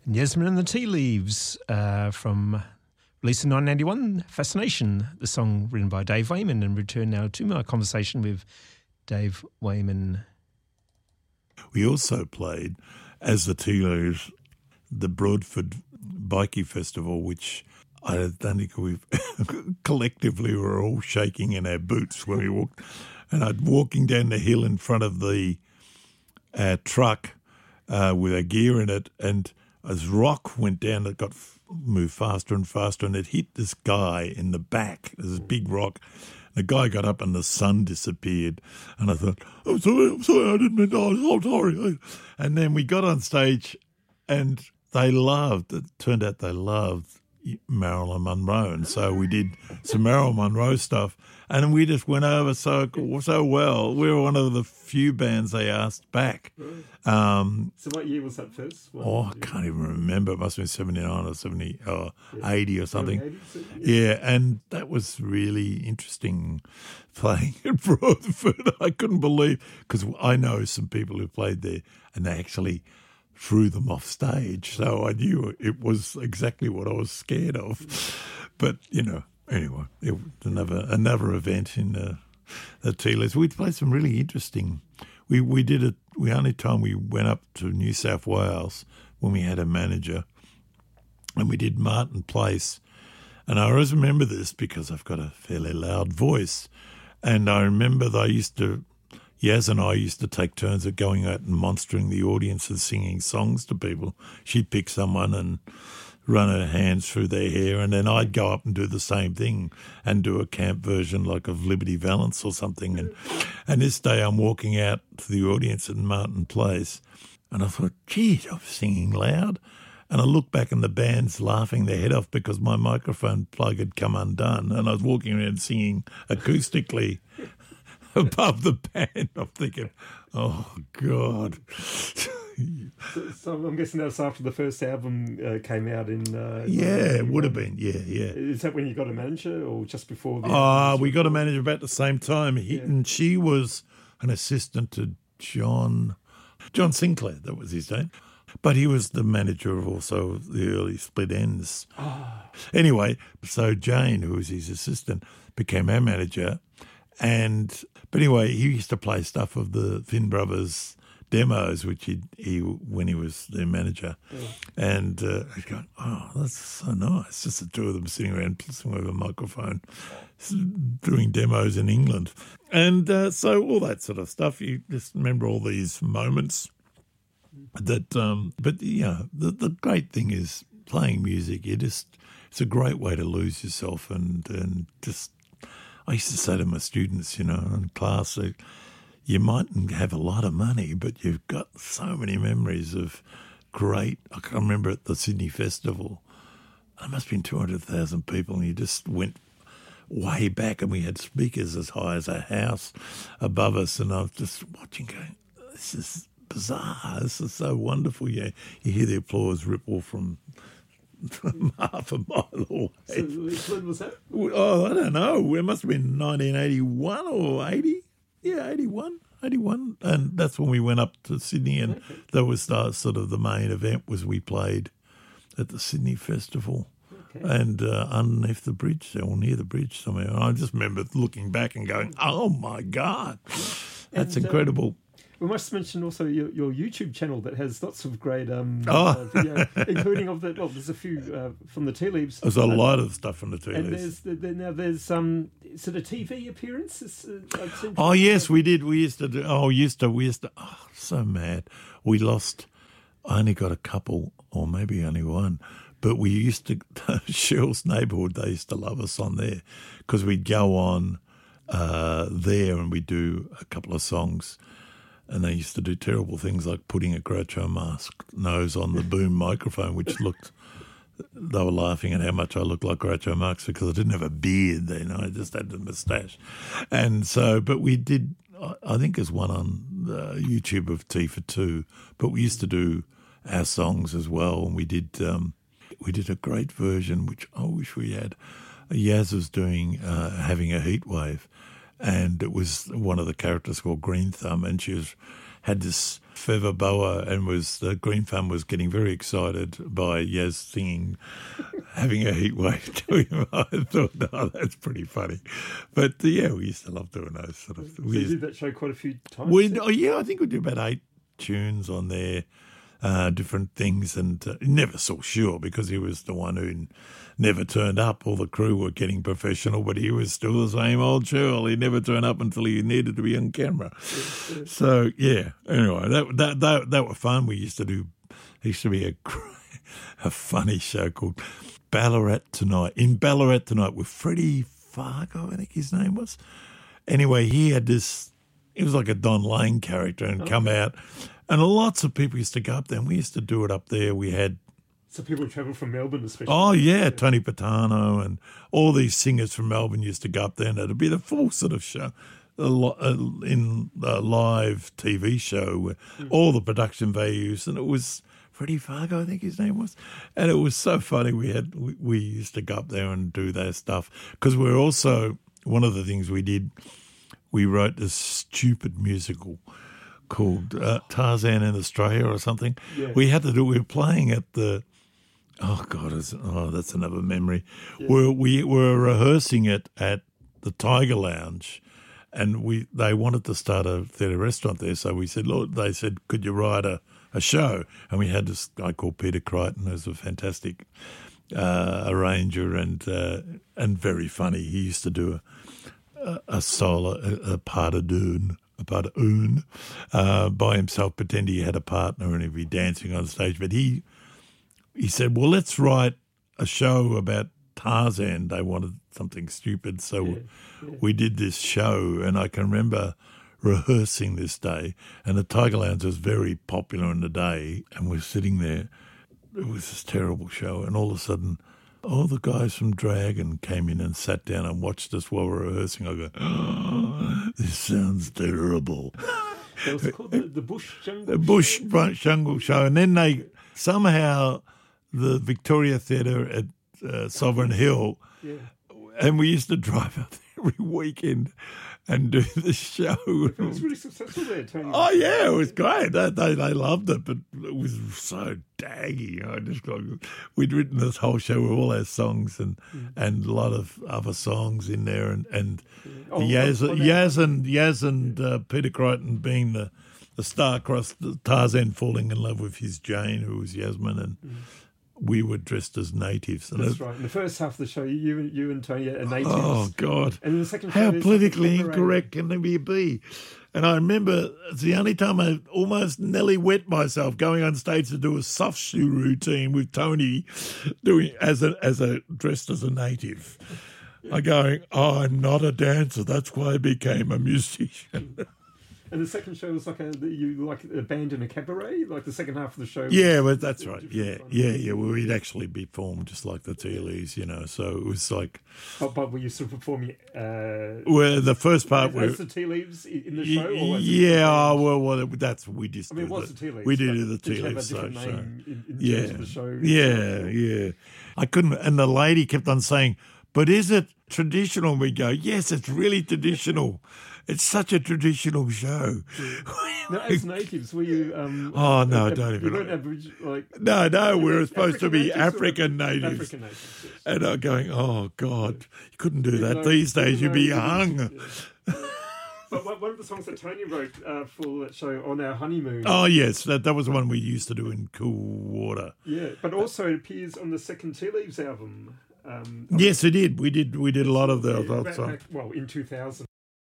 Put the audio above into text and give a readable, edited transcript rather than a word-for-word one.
Yasmin and the Tea Leaves from released in 1981, Fascination, the song written by Dave Wayman. And return now to my conversation with Dave Wayman. We also played, as the Tea Leaves, the Broadford Bikie Festival, which I don't think we've collectively were all shaking in our boots when we walked. And I'd walking down the hill in front of the truck with our gear in it, and as rock went down, it moved faster and faster, and it hit this guy in the back. There's this big rock. The guy got up and the sun disappeared. And I thought, I'm sorry, I didn't mean to. I'm sorry. And then we got on stage and it turned out they loved Marilyn Monroe. And so we did some Marilyn Monroe stuff. And we just went over so well. We were one of the few bands they asked back. So what year was that first? I can't even remember. It must have been 79 or 70 or 80 or something. 80s, yeah, and that was really interesting playing at Broadford. I couldn't believe, because I know some people who played there and they actually threw them off stage. So I knew it was exactly what I was scared of. But, anyway, it was another event in the Tea Leaves. We played some really interesting. We did it. The only time we went up to New South Wales when we had a manager, and we did Martin Place. And I always remember this because I've got a fairly loud voice, and I remember Yaz and I used to take turns at going out and monstering the audience and singing songs to people. She'd pick someone and run her hands through their hair, and then I'd go up and do the same thing and do a camp version like of Liberty Valance or something. And this day I'm walking out to the audience at Martin Place, and I thought, geez, I'm singing loud. And I looked back and the band's laughing their head off because my microphone plug had come undone, and I was walking around singing acoustically above the band. I'm thinking, oh, God. So I'm guessing that's after the first album came out in... it would have been, yeah. Is that when you got a manager or just before? We got a manager about the same time. And she was an assistant to John Sinclair, that was his name. But he was the manager of also the early Split Enz. Anyway, so Jane, who was his assistant, became our manager. But anyway, he used to play stuff of the Finn Brothers demos, which he when he was their manager. Yeah. And I'd go, oh, that's so nice. Just the two of them sitting around listening with a microphone, doing demos in England. And so all that sort of stuff, you just remember all these moments. But the great thing is playing music. It's a great way to lose yourself and just. I used to say to my students, in class, you mightn't have a lot of money, but you've got so many memories of great. I can remember at the Sydney Festival, there must have been 200,000 people, and you just went way back, and we had speakers as high as a house above us, and I was just watching, going, this is bizarre. This is so wonderful. You hear the applause ripple from half a mile away. So when was that? Oh, I don't know. It must have been 1981 or 80. Yeah, 81. And that's when we went up to Sydney, and that was sort of the main event was we played at the Sydney Festival. And underneath the bridge, or near the bridge somewhere. And I just remember looking back and going, oh, my God, that's incredible. We must mention also your YouTube channel that has lots of great video, including there's a few from the Tea Leaves. There's a lot of stuff from the Tea Leaves. And there's is it a TV appearance? Oh yes, we did. We used to do. So mad. We lost. I only got a couple, or maybe only one. But we used to Cheryl's Neighbourhood. They used to love us on there because we'd go on there and we'd do a couple of songs. And they used to do terrible things like putting a Groucho Marx nose on the boom microphone, which looked... They were laughing at how much I looked like Groucho Marx because I didn't have a beard then. I just had the moustache. And so... But we did... I think there's one on YouTube of Tea for Two. But we used to do our songs as well. And we did a great version, which I wish we had. Yaz was doing Having a Heat Wave. And it was one of the characters called Green Thumb, and she was had this feather boa, and the Green Farm was getting very excited by Yaz singing, having a heat wave to him. I thought, oh, that's pretty funny. But yeah, we used to love doing those sort of things. So you did that show quite a few times? I think we did about 8 tunes on there, different things, and never saw Sure because he was the one who never turned up. All the crew were getting professional, but he was still the same old Sure. He never turned up until he needed to be on camera. So yeah, anyway, that were fun. We used to do. There used to be a funny show called Ballarat Tonight. In Ballarat Tonight with Freddie Fargo, I think his name was. Anyway, he had this. He was like a Don Lane character and come out. And lots of people used to go up there, and we used to do it up there. We had... So people travel from Melbourne especially? Oh, yeah, Tony Patano and all these singers from Melbourne used to go up there, and it'd be the full sort of show, in a live TV show, with all the production values, and it was Freddie Fargo, I think his name was. And it was so funny. We used to go up there and do that stuff, because we're also... One of the things we did, we wrote this stupid musical called Tarzan in Australia or something. Yeah. We were playing at the, that's another memory. Yeah. We were rehearsing it at the Tiger Lounge, and they wanted to start a theatre restaurant there. So we said, Lord, they said, could you write a show? And we had this guy called Peter Crichton, who's a fantastic arranger and very funny. He used to do a solo, a part of Dune. By himself, pretend he had a partner and he'd be dancing on stage. But he said, well, let's write a show about Tarzan. They wanted something stupid. So we did this show, and I can remember rehearsing this day, and the Tiger Lounge was very popular in the day, and we're sitting there. It was this terrible show, and all of a sudden, all the guys from Dragon came in and sat down and watched us while we were rehearsing. I go, oh, this sounds terrible. That was called the Bush Jungle Show. The Bush Jungle Show. And then the Victoria Theatre at Sovereign Hill, and we used to drive out there every weekend and do the show. It was really successful there, Tony. Oh, yeah, it was great. They loved it, but it was so daggy. We'd written this whole show with all our songs and a lot of other songs in there, and Yaz and Peter Crichton being the star-crossed Tarzan falling in love with his Jane, who was Yasmin, and we were dressed as natives. That's right. In the first half of the show, you and Tony are natives. Oh, God. And in the second how politically incorrect can we be? And I remember it's the only time I almost nearly wet myself going on stage to do a soft shoe routine with Tony doing dressed as a native. I going, I'm not a dancer. That's why I became a musician. And the second show was like a band in a cabaret, like the second half of the show. Yeah, well, that's right. Yeah. Well, we'd actually be performed just like the Tea Leaves, So it was like. But were you sort of performing? Well, the first part was the Tea Leaves in the show. Or was that's we just. I mean, it was the Tea Leaves. We did the Tea Leaves. So in terms of the show. Yeah. I couldn't, and the lady kept on saying, "But is it traditional?" We go, "Yes, it's really traditional." It's such a traditional show. Now, as natives, were you... no, don't even... You weren't average, No, we were supposed to be African natives. African natives, yes. And I'm going, oh, God, you couldn't do that. These days you'd be hung. But one of the songs that Tony wrote for that show, On Our Honeymoon... Oh, yes, that was one we used to do in Cool Water. Yeah, but also it appears on the second Tea Leaves album. Yes, it did. We did a lot of those songs. In 2000.